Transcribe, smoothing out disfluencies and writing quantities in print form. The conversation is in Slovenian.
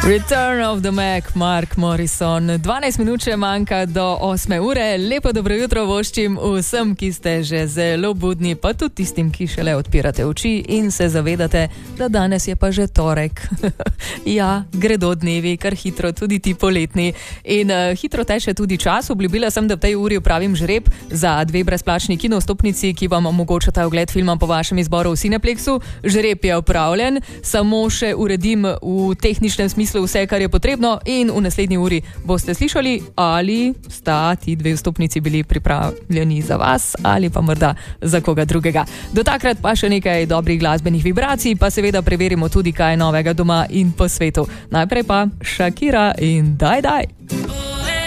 Return of the Mac, Mark Morrison. 12 minut še manjka do 8 ure. Lepo dobro jutro voščim vsem, ki ste že zelo budni, pa tudi tistim, ki šele odpirate oči in se zavedate, da danes je pa že torek. Ja, gredo dnevi, kar hitro, tudi ti poletni. In hitro teče tudi čas. Obljubila sem, da v tej uri opravim žreb za 2 brezplačni kinostopnici, ki vam omogočata ogled filma po vašem izboru v Cineplexu. Žreb je opravljen, samo še uredim v tehničnem smislu vse, kar je potrebno, in v naslednji uri boste slišali, ali sta ti 2 vstopnici bili pripravljeni za vas ali pa morda za koga drugega. Do takrat pa še nekaj dobrih glasbenih vibracij, pa seveda preverimo tudi, kaj je novega doma in po svetu. Najprej pa Shakira in Daj.